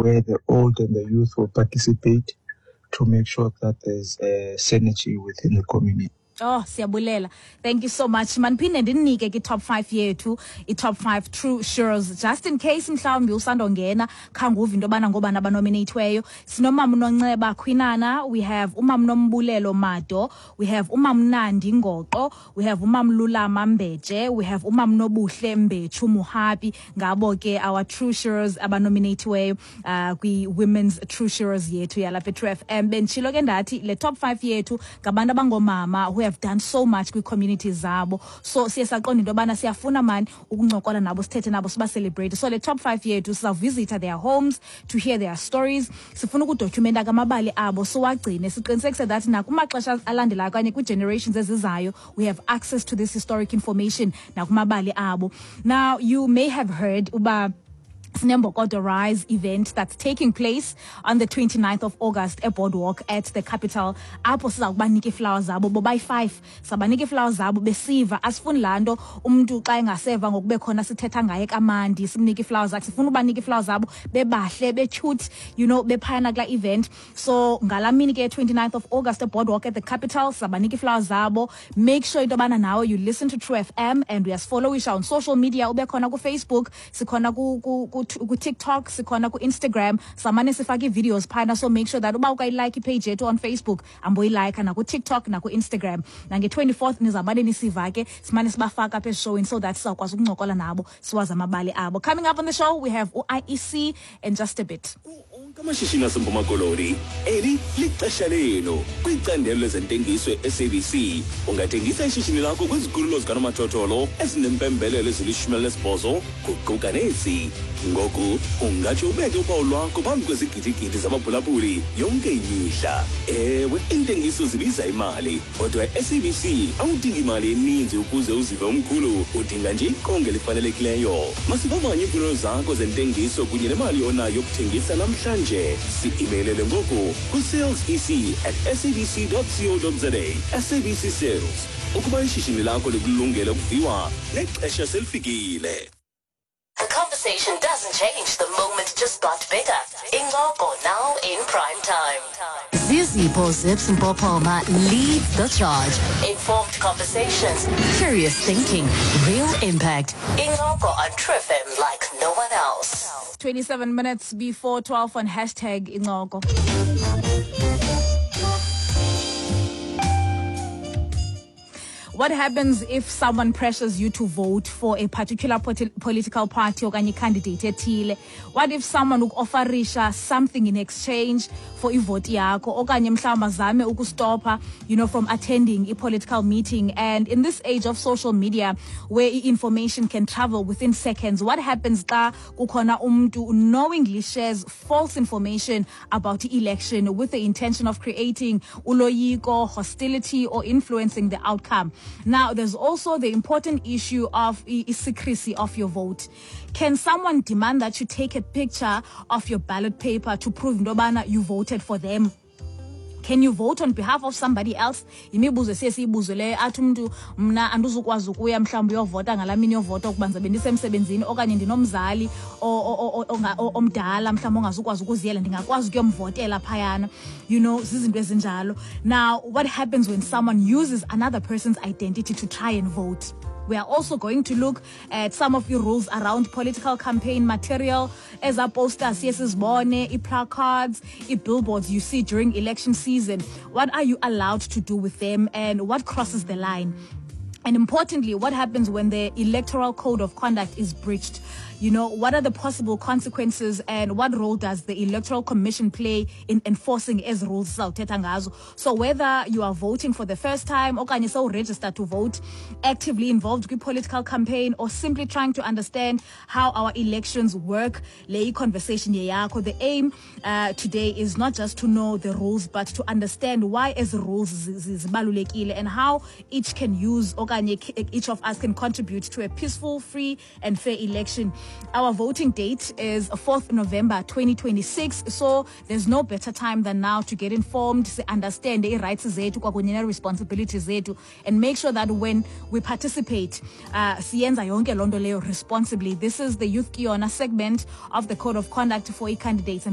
where the old and the youth will participate to make sure that there's synergy within the community. Oh, siyabulela. Thank you so much. Manphinde ndinike ke top 5 yethu, i-top 5 true sures. Just in case mhlawumbi usandongena khanguva into bana ngobana abanominatweyo. Sinomama uNonceba Khwinana, we have umama Nombulelo Mado, we have umama Nandi Ngoqo, we have umama Lulama Mbeje, we have umama Nobuhle Mbechu Muhapi. Ngabo ke our true sures abanominatweyo kwi women's true sures yethu yalapha True FM. Benchilo ke ndathi le top 5 yethu ngabantu abangomama who have done so much kwi-communities zabo. So siyasaqonda into yobana siyafuna mani ukuncokola nabo, sithethe nabo, siba celebrate. So the top 5 yethu sizavisitor their homes to hear their stories. Sifuna ukudocumenta kamabali abo siwagcine, siqinisekise that nakumaxesha alandelayo kanye kwi-generations ezizayo we have access to this historic information nakumabali abo. Now you may have heard uba Sinembokodo Rise event that's taking place on the 29th of August at Boardwalk at the capital. Apho sizakubanike flowers zabo bobayi 5 sabanike flowers zabo besiva asifuni lando umuntu xa engaseva ngokube khona sithetha ngaye kamandi simnike flowers zakhe. Sifuna ubanike flowers zabo bebahle becute, you know, bephayana kula event. So ngalamini ke 29th of August at Boardwalk at the capital sabanike flowers zabo. Make sure into bana now you listen to True FM and we as follow on social media. Ube khona ku Facebook, sikhona ku TikTok, sikhona ku Instagram, samane sifake videos phana. So make sure that uba ukayilike page yethu on Facebook amboyilike na ku TikTok na ku Instagram. Nange 24th nizabane nisiva ke simane sibafaka apha showing so that sizakwazi ukuncokola nabo siwazi amabali abo. Coming up on the show we have IEC in just a bit. Kamashishini aseMpuma Koloni eli lixesha lenu kwicandelo lezentengiso SABC. Ungathengisa ishishini lakho kwizikhululo zikanomathotholo ezinempembelelo ezili-18 kuquka nezi. Ngoku ungatsho ubeke uphawu lwakho phambi kwezigidigidi zamabhulabhuli yonke imihla. Ewe, intengiso zibiza imali, kodwa SABC awudingi imali eninzi ukuze uzive umkhulu, udinga nje iqonga elifanelekileyo. Masivavanye iimfuno zakho zentengiso kunye nemali onayo yokuthengisa namhlanje. Si-imeilele ngoku ku sales@sabc.co.za. SABC Sales, ukuba ishishini lakho likulungele ukuviwa nexesha selifikile. The conversation doesn't change the moment just got bigger. Ingoko now in prime time. Zizipho Zips and Popoma leads the charge. Informed conversations, Curious thinking, real impact. Ingoko on True FM like no one else. 27 minutes before 12 on hashtag Ingoko. What happens if someone pressures you to vote for a particular political party or candidate ethile? What if someone offerisha something in exchange for ivote yakho okanye mhlawumbe azame ukustopa, you know, from attending a political meeting? And in this age of social media where information can travel within seconds, what happens xa kukhona umuntu knowingly shares false information about the election with the intention of creating uloyiko, hostility, or influencing the outcome? Now, there's also the important issue of secrecy of your vote. Can someone demand that you take a picture of your ballot paper to prove ndobana you voted for them? Can you vote on behalf of somebody else? Imibuzo sesiyibuzo le athi umuntu mna anduzukwazi ukuya mhlawumbe uyovota ngalamini yovota ukubanza bendisemsebenzini okanye ndinomzali omdala mhlawumbe ongazukwazi ukuziyela ndingakwazi ukuyomvotela phayana, you know, zizinto ezinjalo. Now, what happens when someone uses another person's identity to try and vote? We are also going to look at some of the rules around political campaign material, as a posters, yes, placards, billboards you see during election season. What are you allowed to do with them and what crosses the line? And importantly, what happens when the electoral code of conduct is breached? You know, what are the possible consequences and what role does the Electoral Commission play in enforcing as rules? So whether you are voting for the first time or can you register to vote, actively involved in political campaign, or simply trying to understand how our elections work, conversation. The aim today is not just to know the rules, but to understand why as rules is balulekile and how each can use, each of us can contribute to a peaceful, free and fair election. Our voting date is 4th November 2026, so there's no better time than now to get informed, to understand the rights zetu, responsibilities zetu, and make sure that when we participate, siyenza yonke londo leo responsibly. This is the Youth Kiona segment of the Code of Conduct for candidates.